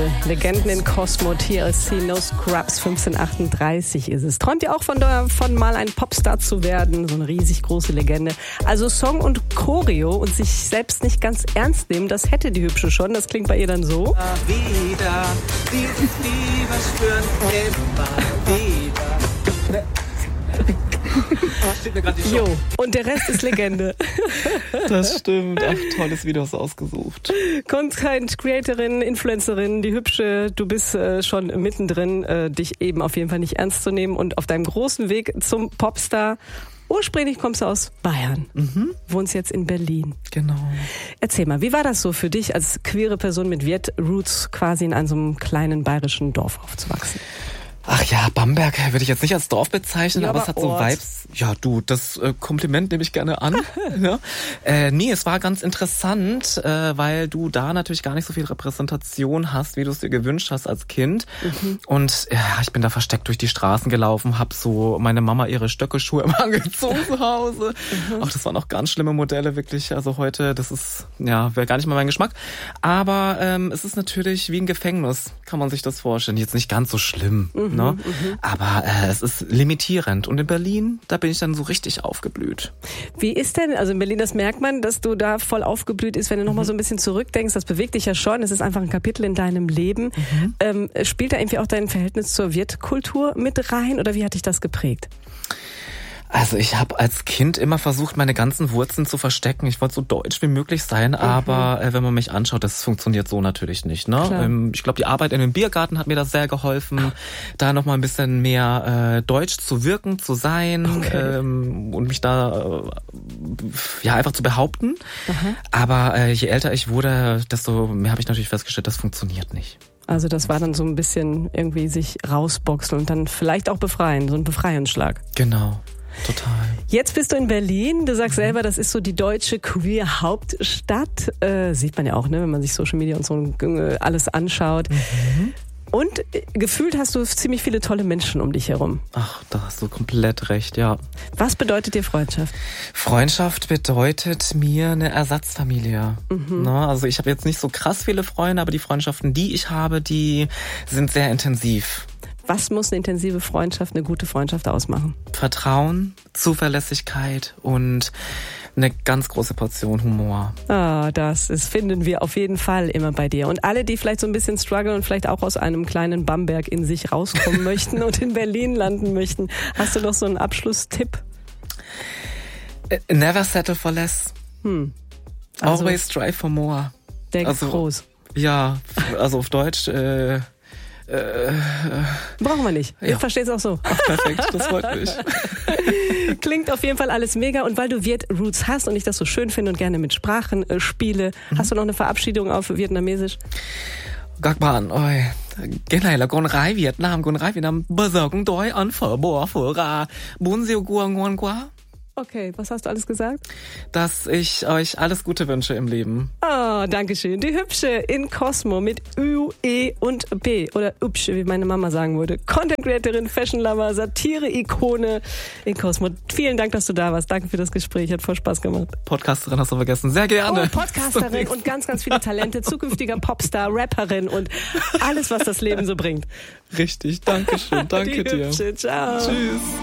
Legenden in Cosmo, TLC, No Scrubs, 1538 ist es. Träumt ihr auch von mal ein Popstar zu werden? So eine riesig große Legende. Also Song und Choreo und sich selbst nicht ganz ernst nehmen, das hätte die Hübsche schon. Das klingt bei ihr dann so. Wieder, dieses Liebe spüren, immer wieder. Jo, und der Rest ist Legende. Das stimmt. Ach, tolles Video hast du ausgesucht. Content Creatorin, Influencerin, die Hübsche, du bist schon mittendrin, dich eben auf jeden Fall nicht ernst zu nehmen und auf deinem großen Weg zum Popstar. Ursprünglich kommst du aus Bayern, wohnst jetzt in Berlin. Genau. Erzähl mal, wie war das so für dich als queere Person mit Viet-Roots quasi in einem so einem kleinen bayerischen Dorf aufzuwachsen? Ach ja, Bamberg würde ich jetzt nicht als Dorf bezeichnen, Ja, aber es hat so Ort. Vibes. Ja, du, das Kompliment nehme ich gerne an. Ja. Nee, es war ganz interessant, weil du da natürlich gar nicht so viel Repräsentation hast, wie du es dir gewünscht hast als Kind. Und ja, ich bin da versteckt durch die Straßen gelaufen, hab so meine Mama ihre Stöckelschuhe immer angezogen zu Hause. Auch das waren auch ganz schlimme Modelle, wirklich. Also heute, das ist, ja, wäre gar nicht mal mein Geschmack. Aber es ist natürlich wie ein Gefängnis, kann man sich das vorstellen. Jetzt nicht ganz so schlimm. Ne? Aber es ist limitierend. Und in Berlin, da bin ich dann so richtig aufgeblüht. Wie ist denn, also in Berlin, das merkt man, dass du da voll aufgeblüht ist, wenn du nochmal so ein bisschen zurückdenkst, das bewegt dich ja schon, es ist einfach ein Kapitel in deinem Leben. Spielt da irgendwie auch dein Verhältnis zur Wirtkultur mit rein oder wie hat dich das geprägt? Also ich habe als Kind immer versucht, meine ganzen Wurzeln zu verstecken. Ich wollte so deutsch wie möglich sein, aber wenn man mich anschaut, das funktioniert so natürlich nicht. Ne? Ich glaube, die Arbeit in dem Biergarten hat mir da sehr geholfen, da noch mal ein bisschen mehr deutsch zu wirken, zu sein und mich da ja einfach zu behaupten. Aber je älter ich wurde, desto mehr habe ich natürlich festgestellt, das funktioniert nicht. Also das war dann so ein bisschen irgendwie sich rausboxen und dann vielleicht auch befreien, so ein Befreiungsschlag. Genau. Total. Jetzt bist du in Berlin. Du sagst selber, das ist so die deutsche Queer-Hauptstadt. Sieht man ja auch, ne, wenn man sich Social Media und so alles anschaut. Und gefühlt hast du ziemlich viele tolle Menschen um dich herum. Ach, da hast du komplett recht, ja. Was bedeutet dir Freundschaft? Freundschaft bedeutet mir eine Ersatzfamilie. Ne? Also ich habe jetzt nicht so krass viele Freunde, aber die Freundschaften, die ich habe, die sind sehr intensiv. Was muss eine intensive Freundschaft, eine gute Freundschaft ausmachen? Vertrauen, Zuverlässigkeit und eine ganz große Portion Humor. Ah, finden wir auf jeden Fall immer bei dir. Und alle, die vielleicht so ein bisschen strugglen und vielleicht auch aus einem kleinen Bamberg in sich rauskommen möchten und in Berlin landen möchten, hast du noch so einen Abschlusstipp? Never settle for less. Also, always strive for more. Denk groß. Ja, also auf Deutsch... Brauchen wir nicht. Ich verstehe es auch so. Ach, perfekt, das freut mich. Klingt auf jeden Fall alles mega. Und weil du Viet-Roots hast und ich das so schön finde und gerne mit Sprachen spiele, hast du noch eine Verabschiedung auf Vietnamesisch? Các bạn ơi, cái này là con gái Việt Nam bây giờ cũng đói ăn phở bò phở gà bún riêu cua ngon quá. Okay, was hast du alles gesagt? Dass ich euch alles Gute wünsche im Leben. Oh, danke schön. Die Hübsche in Cosmo mit Ü, E und B. Oder Übsche, wie meine Mama sagen würde. Content Creatorin, Fashion Lover, Satire-Ikone in Cosmo. Vielen Dank, dass du da warst. Danke für das Gespräch. Hat voll Spaß gemacht. Podcasterin hast du vergessen. Sehr gerne. Oh, Podcasterin und ganz, ganz viele Talente. Zukünftiger Popstar, Rapperin und alles, was das Leben so bringt. Richtig. Danke schön. Danke Die dir. Hübsche. Ciao. Tschüss.